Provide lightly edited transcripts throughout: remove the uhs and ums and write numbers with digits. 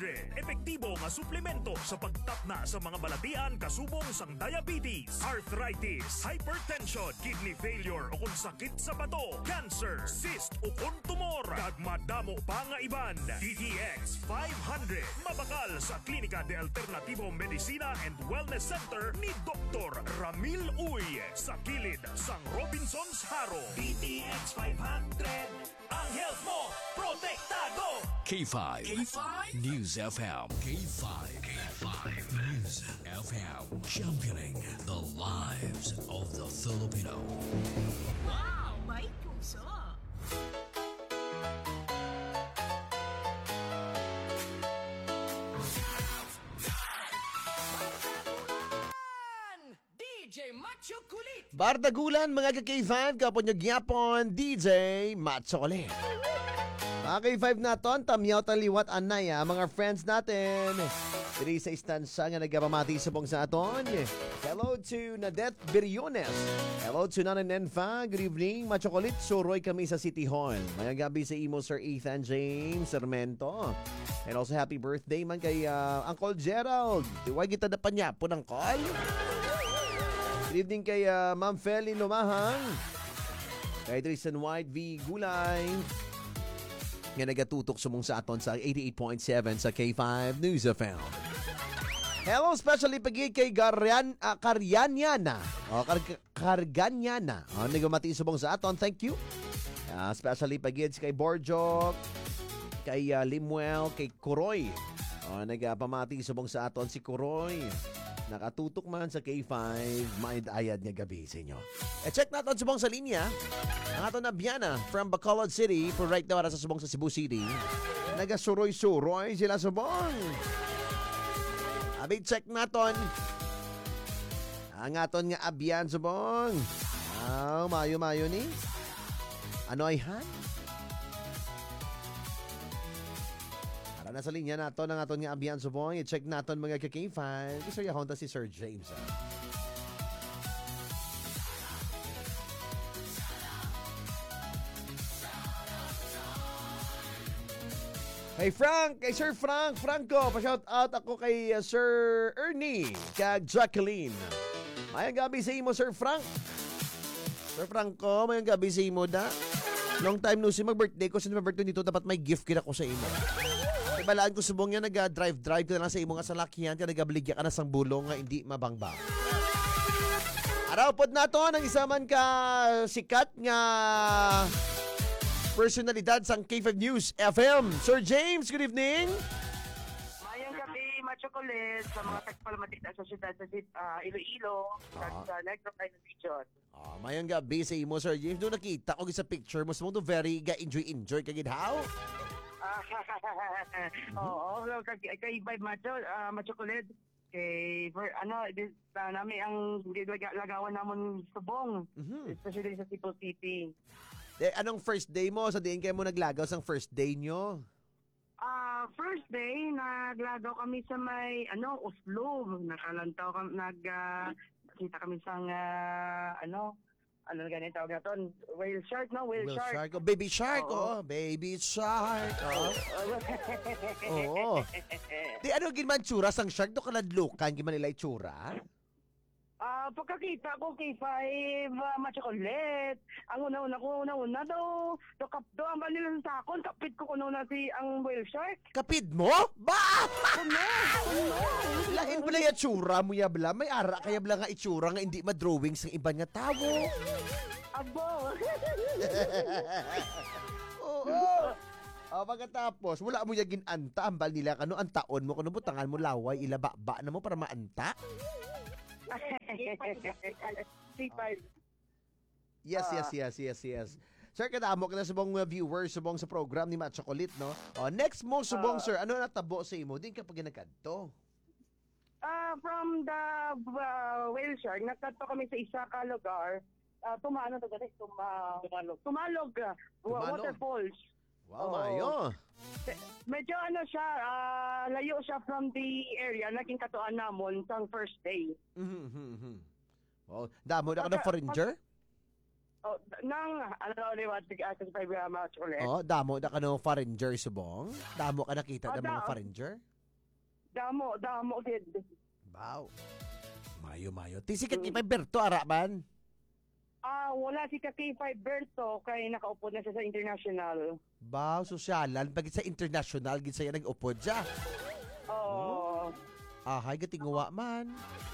500. Epektibo nga suplemento sa pagtapna sa mga balatian kasubong sang diabetes, arthritis, hypertension, kidney failure o kung sakit sa bato, cancer, cyst o kung tumor. Kag madamo pa nga iban. DTX 500. Mabakal sa Klinika de Alternativo Medicina and Wellness Center ni Dr. Ramil Uy sa kilid sang Robinson's Haro. DTX 500. Ang health mo, protektado! K5. News FM. K5. News FM. Championing the lives of the Filipino. Wow! May puso! DJ Macho Kulit. Bardagulan mga ka-K5, kapon nyo gyapon, DJ Macho Kulit. Mga K5 naton, tamyaw taliwat anay mga friends natin. Diri sa istansya nga nagpamati subong sa aton. Hello to Nadet Biriones. Hello to Nanan Nenfa. Good evening, Macho Kulit. Suroy kami sa City Hall. May gabi sa imo Sir Ethan James Sarmento. And also happy birthday man kay Uncle Gerald. Huwag kita na pa niya po ng call. Good evening kay Ma'am Feli Lumahang, kay Tristan White V. Gulay, nga nagatutok sumong sa aton sa 88.7 sa K5 News FM. Hello, especially pagiging kay Karyanyana. Karganyana. Nagmamati sumong sa aton, thank you. Especially pagiging kay Borjok, kay Limuel, kay Kuroy. Nagpamati sumong sa aton si Kuroy. Nakatutok man sa K5, mind ayad nga gabi sa inyo. Check natin subong sa linya. Ang ato na Biana from Bacolod City for right now sa subong sa Cebu City. Nagasuroy-suroy sila subong. Abi, check natin. Ang aton nga Abian subong. Mayo-mayo ni. Ano ay han? Nasa linya nato ng aton nga Abian subong. I-check naton mga ka-K5. Gusto niya honta si Sir James. Hey Frank, kay Sir Franco, pa-shout out ako kay Sir Ernie, kag Jacqueline. Mayang gabi sa imo Sir Frank. Sir Franco, mayang gabi sa imo da. Long time no si mag-birthday ko, since birthday nito dapat may gift kita ko sa imo. Balaan ko subong yan, nag-drive ka na sa imo nga salakyan, ka nag-abligya ka na sang bulong nga hindi mabangbang. Araw pod nato ang isa man ka sikat nga personalidad sang K5 News FM. Sir James, good evening. Mayang gabi, Macho Kulit, sa mga tagpalamatik sa syudad sa Iloilo, sa Negro Island Region. Mayang gabi sa imo, Sir James. Doon nakita ko sa picture mo, subong to very enjoy kagidhaw. Oo, kay Vibe Macho Kulit, kay nami ang lagawan namon subong, especially sa Cebu City. Anong first day mo? Sa diin kayo mo naglagaw sang first day nyo? First day, naglagaw kami sa may Oslo. Nakalantaw kami, kita kami sang ano ganito tawag natin? Whale shark, no? Whale shark. Oh, baby shark, baby shark. Oo. Di ano ginman tsura sang shark? Do kaladlukan ginman nila itsura? Pagkakita ko kay Five Macho Kulit, ang una daw, kapdo ang banila sa takon, kapit ko una si ang whale shark. Kapid mo? Ba? Lain pala yung tsura mo yabla. May ara kaya bla nga itsura nga hindi madrawing sa iba nga tao. Abo. Oo. Pagkatapos, wala mo yagin anta, ambal nila kano ang taon mo, kano butangan mo laway, ilababa na mo para maanta? C5. Yes. Sir, kadamo ka na subong viewers, subong sa program ni Macho Kulit, no? Next mo, subong, sir, ano natabo sa imo? Din kapag ginagkadto? From the whale shark, nagkadto kami sa isa ka lugar. Tumalog. Waterfalls. Wow, mayo. Medyo siya, layo siya from the area, naging katuan namon sang first day. Oh, damo na ka ng foreigner? Kasi 5 ulit. Damo na ka ng foreigner subong? Damo ka nakita ng mga foreigner? Damo, gid. Wow. Mayo. Tisi ka kay Berto araban. Wala si K5 Berto kay nakaupo na siya sa international. Wow, sosyalan pag sa international gid saya nag-upod siya. Oo. Hay gatinguwa man.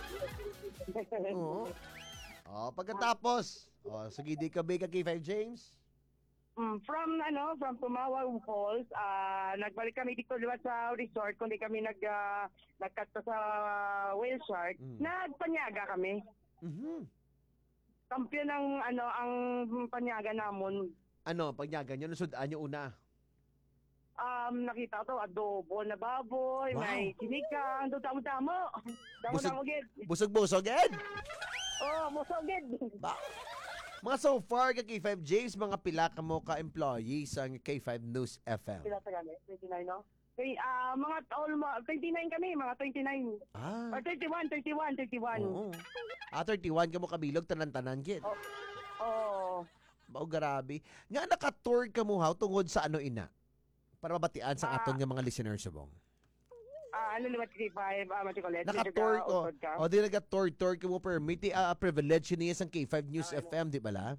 Oo. Pagkatapos, sige di ka ba K5 James? From Pumawaw Falls, nagbalik kami dito liwat sa resort kundi kami nagkato sa whale shark. Nagpanyaga kami. Kampiyon ng ang panyaga namon. Panyaga nyo nasudaan nyo una? Nakita ko adobo na baboy, Wow. may sinigang, damo-damo. Damo-damo gid. Busog-busog gid. Musog gid. Mga so far ka K5 James, mga pila ka mo ka-employees ang K5 News FM. Pila ta kami? 29, no? Okay, mga 29 kami, mga 29. Or 31. Oo. 31 ka mo kabilog, tanan-tanan gid. Mao grabe. Nga naka-tour ka mo haw tungod sa ina? Para mabatian sa aton nga mga listeners subong. Liwat K5, Matikolet. Naka-tour ko. Di naka-tour ka mo permit. Privilege niya sa K5 News FM, di ba la?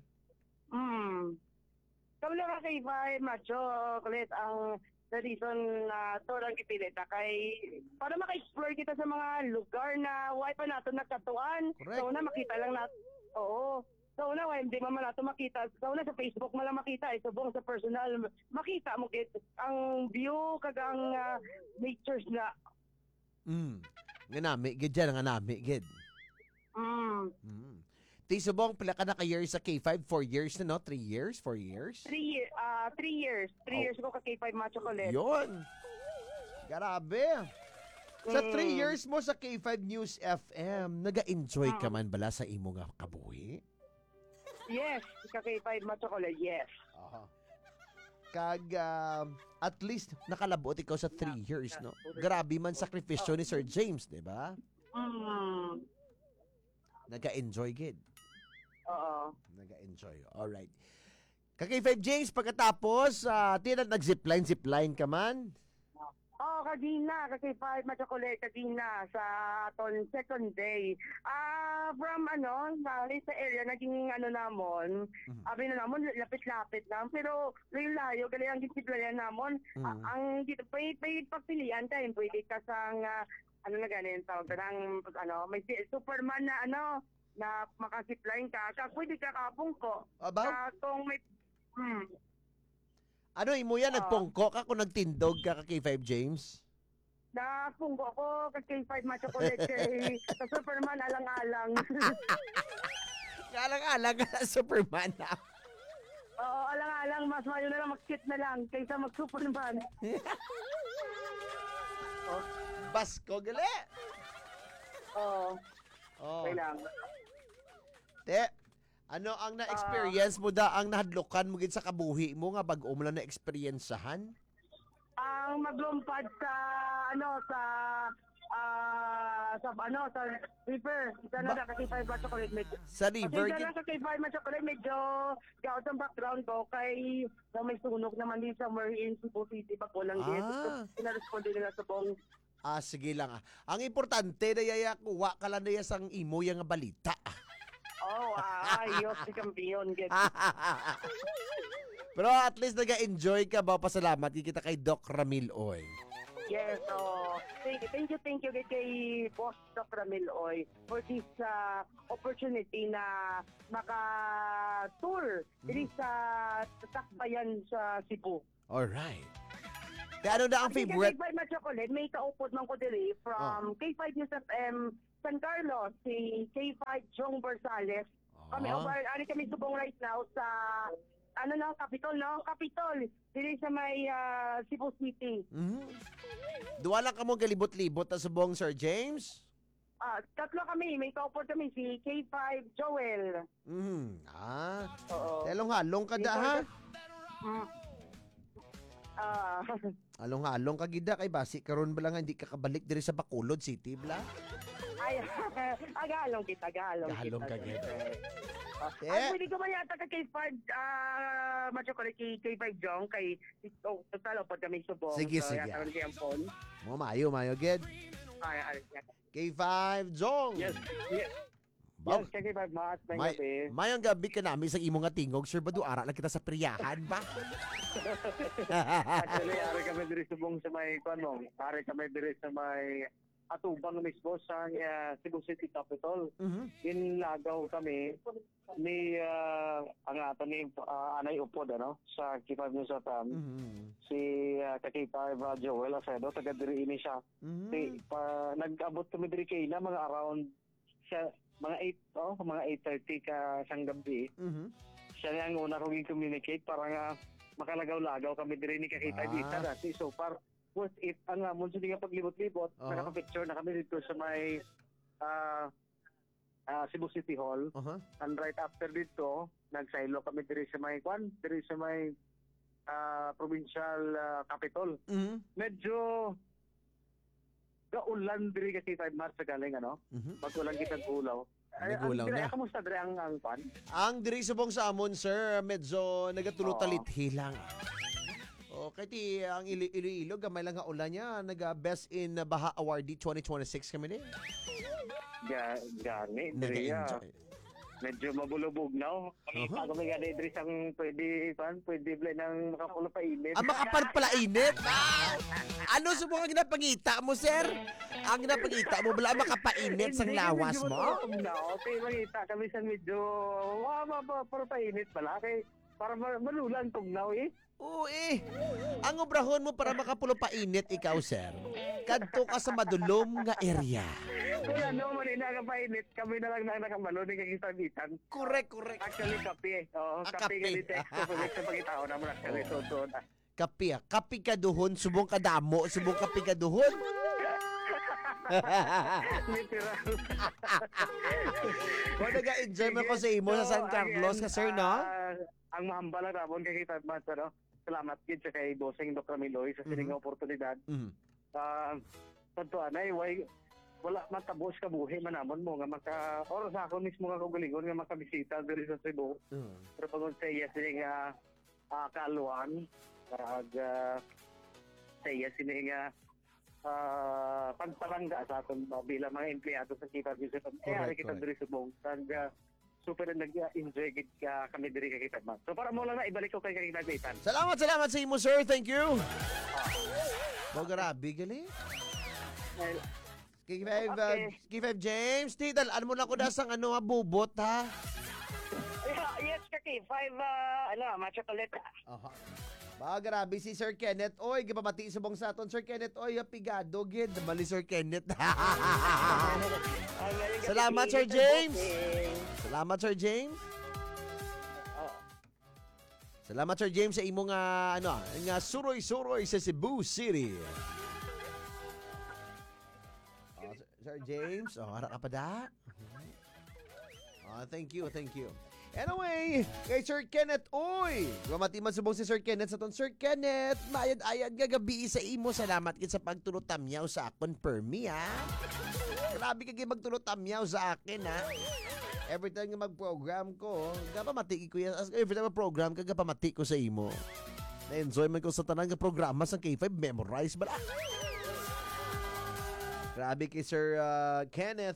Kami lang ka K5, Macho, Kulit, ang the reason na tour ang kipilita kay para maka-explore kita sa mga lugar na why pa nato nagkatuan. Correct. So na makita lang natin. Oo. So na hindi man nato makita. So na sa Facebook mo lang makita. Subong sa personal makita mo git ang view kag ang natures na. Nga nami gid dyan, nga nami gid. Ti subong pila ka na ka years sa K5? 4 years na no? 3 years? 4 years? 3 years. 3 years ko ka K5 Macho Colette. Yun. Grabe. Sa 3 years mo sa K5 News FM, naga-enjoy ka man bala sa imo nga kabuhi? Yes, ka K5 Macho Colette, yes. Kag at least nakalabot ikaw sa 3 years, no? Grabe man sakripisyo ni Sir James, di ba? Naga-enjoy gid. Oo. Naga-enjoy. Alright. Kag 5 James, pagkatapos, nag-zipline ka man? Kagina, kasi 5 Machocolate, kagina sa aton second day. From sa area, naging namon, abi na namon, lapit-lapit lang. Pero, layo, gali ang gisiplayan namon. Ang pay pagpilian tayo, pwede ka sang, na ganin, tawag ng, may Superman na, na makasipline ka, pwede ka kapong ko. Aba? Kung may, imo yan, nagpungko ka kung nagtindog ka kay 5 James? Napunggo ko kay 5 Machocolate kay sa Superman alang-alang. Alang-alang ka na Superman na. Oo, alang-alang. Mas mayo na lang mag-kit na lang kaysa mag-Superman. Basko, gali. Oo. Okay lang. Te, ano ang na-experience mo ang nahadlokan mo gid sa kabuhi mo nga bag-o mo lang na-experiencehan? Ang maglumpad sa sa river. Isa na kay 5 Machocolate medyo. Sa river? Kasi sa kay 5 Machocolate medyo gaot ang background ko kay may sunog naman din somewhere in Cebu City pa ko lang din. Pinaresponde nila sa buong. Sige lang. Ang importante na yaya kuha ka lang na sang imo yung balita. Ayos si kampiyon. Pero at least nag-enjoy ka ba? Pasalamat kita kay Doc Ramil Oy. Yes, thank you kay Boss Doc Ramil Oy for this opportunity na maka-tour dito sa Takbayan sa Cebu. Alright. Kaya ano na ang favorite? K5 Machocolate, may kaupod man ko diri from K5 News FM San Carlos, si K5 Jong Bersales. Kami subong right now sa Capitol. Dili sa may Cebu City. Duwa lang ka mo galibot-libot na subong Sir James? Tatlo kami. May kaupod kami. Si K5 Joel. Halong-halong ka da, ha? Halong-halong ka gida kay basi karon ba lang hindi ka kabalik diri sa Bacolod City, bla? Ay, agalong kita. Gahalong ka gida. Pwede ko man yata kay 5 Machocolate kay 5 Jong kay total upod kami subong. Sige. Yata rin siyang phone. Mayo, gid. Ay. K5 Jong. Yes. Yes. Bob, Yes, kaya ba, maat na gabi. mayang gabi ka namin sa imong nga tingog, sir, ba ara lang kita sa priyahan ba? Actually, ari kami diri subong sa may kuno. Ari kami diri sa may atubang mismo sa Cebu City Capital. Inlagaw kami ni ang ato ni Anay Upod sa K5 News FM. Si K5 Joel Acedo, taga diri ini siya. Nag-abot kami diri kay na mga around sa mga 8:30 ka sang gabi. Siya na ang una kong communicate para nga makalagaw-lagaw kami diri ni Kakita Dita dati. So far, what if ang amon sa nga paglibot-libot, nakapicture na kami dito sa may Cebu City Hall. And right after dito, nagsaylo kami diri sa may provincial capital. Medyo gaulan diri kasi 5 March sa galing Mag-ulan kitang ulaw. Nag-ulaw na. Kamusta diri ang pan? Ang diri subong sa amon, sir, medyo nagatulot-talithi lang. Okay, ang Iloilo, gamay lang nga ulan niya. Nag-Best in Baha Awardee 2026 kami din. Gani, diri medyo mabulubog na. Ako may gani diri sang pwede blay ng makapulo pa init. Makapal pala init? Ano subong ang ginapangita mo, sir? Ang ginapangita mo, wala makapainit sang lawas mo? Okay, mangita kami sa medyo para pa init pala. Kay para malulan tugnaw Oo Ang obrahon mo para makapulo pa init ikaw, sir. Kadto ka sa madulom nga area. Kung manina ka pa init, kami na lang nakamalo ni kakisabitan. Correct. Actually, kape. Kape nga ni Texto. Sa pagkitao naman actually. Kape ka duhon, subong ka damo, subong kape ka duhon. Literal. Kung nag-enjoy mo ko sa imo sa San Carlos ka, sir, no? Ang mahambal na rabon kay Kitad Mats, salamat kid sa kay Bossing Dr. Miloy sa sining oportunidad. Tantuanay, wala matabos ka buhi manamon mo nga or sa ako mismo nga kagalingon nga makabisita diri sa Cebu. Pero pagod sa iya sining kaluan, sa iya sining pagparangga sa aton bilang mga empleyado sa Kitad News. Ari kita diri sa Cebu. Super nag-enjoy kami diri kay Kitad Mats. So para mo lang na ibalik ko kay Kitad Mats. Salamat sa imo, sir. Thank you. Grabe gali. K5 James, dalaan mo na ko na sang bubot, ha? Yes, K5, matcha ulit. Grabe si Sir Kenneth. Oy, gipamati subong sa aton, Sir Kenneth. Oy, pigado, gid. Mali, Sir Kenneth. Salamat, Sir James. Salamat, Sir James. Salamat, Sir James, sa imong nga suroy-suroy sa Cebu City. Sir James, hara ka pa da? Thank you. Anyway, kay Sir Kenneth, mamati man subong si Sir Kenneth sa ton. Sir Kenneth, mayad-ayad gagabi sa imo. Salamat kit sa pagtulot tamyaw sa akon per me, ha? Grabe ka magtulot tamyaw sa akin, ha? Every time nga mag-program ko, gapamati ko yan. Every time mag-program ka, gapamati ko sa imo. Na-enjoy man ko sa tanang programa sa K5, memorize ba? Grabe kay Sir Kenneth,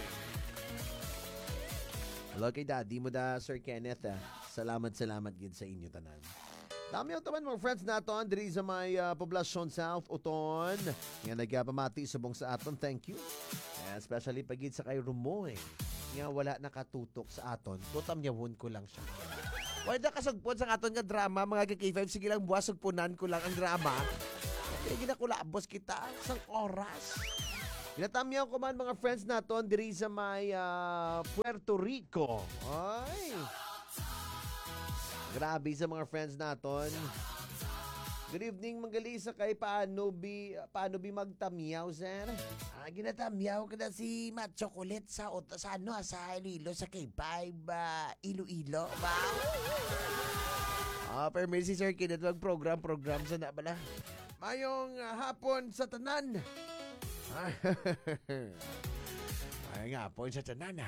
Hello kay daddy mo da, Sir Kenneth. Salamat gid sa inyo tanan. Dami yung taman mga friends naton diri sa may Poblacion South, Uton. Nga nagpamati subong sa aton. Thank you. Especially pagid sa kay Rumoy. Nga wala nakatutok sa aton. Tutamyawon ko lang siya. Wala kasagpon sa aton nga drama, mga K5. Sige lang buwas, sugpunan ko lang ang drama. Kaya ginakulabos kita sang oras. Ginatamyaw ko man mga friends naton diri sa may Puerto Rico. Ay! Grabe sa mga friends naton. Good evening, Manggalisa kay paano bi magtamyaw, sir? Ginatamyaw ka na si Matt Chocolate sa sa Iloilo, sa K5, Iloilo, ba? Pero si Sir Kenneth, program sa na pala. Mayong hapon sa tanan. Ay nga po sa tanan.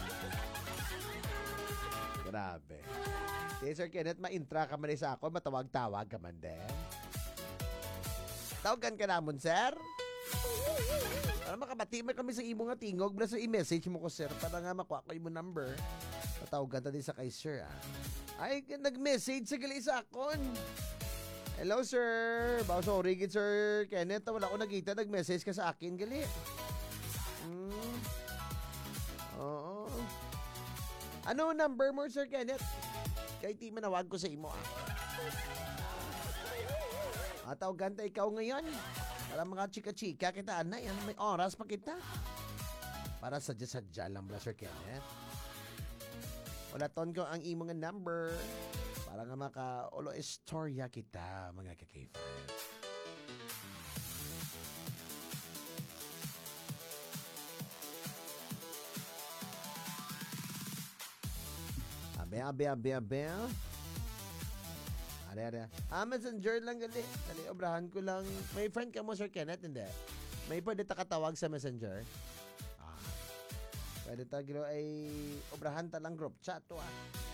Grabe. Sir Kenneth, ma-intra ka man sa ako, matawag-tawag ka man din. Tawagan ka namon, sir? Para makabati man kami sa imo nga tingog, basta i-message mo ko sir para nga makuha ko imo number. Tatawagan ta din sa kay sir Ay, nag-message sa gali sa akon. Hello sir, sorry gid sir Kenneth, wala ko nakita, nag-message ka sa akin gali. Oo. Ano number mo sir Kenneth? Kay ti manawag ko sa imo Tawagan ta ikaw ngayon. Para mga chika-chika kita, anay. May oras pa kita. Para sadya-sadya lang ba, Sir Kenneth? Wala ton ko ang imo nga number. Para nga maka-ulo istorya kita, mga ka-K5. Abe. Are. Messenger lang gali. Dali, obrahan ko lang. May friend ka mo, Sir Kenneth? Hindi. May pwede ta katawag sa messenger? Pwede ta gilo ay obrahan ta lang group chat to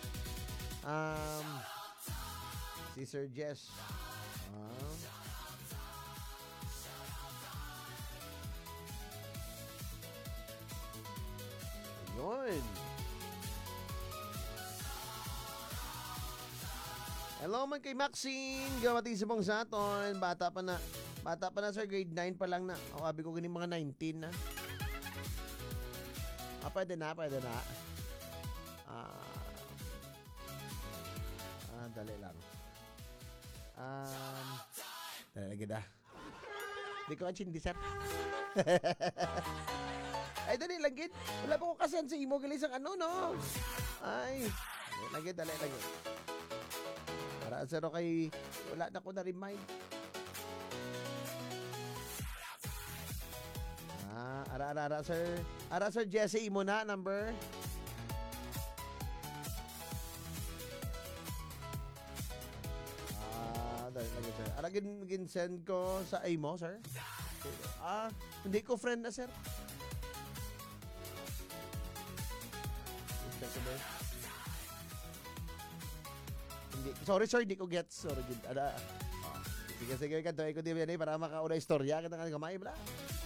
si Sir Jess. Yun. Hello man kay Maxine, gawati sa mong saton. Bata pa na sir, grade 9 pa lang na. O, abi ko ganing mga 19 na. Pwede na. Dali lang. Dali lagi na. Di ko achindi, sir. Ay, dali lang, gid. Wala pa ko kasan sa imo, galis ang ano, no? Ay, dali lang. Para sir, okay, wala na ko na-remind. Ara, sir. Ara, Sir Jesse, imo na, number. Dali lang, sir. Ara, gin-send ko sa imo, sir. Hindi ko friend na, sir. Sorry sir, di ko gets. Sorry, sige, kanto ko di ba yan para makauna istorya. Kita nga gamay, bla.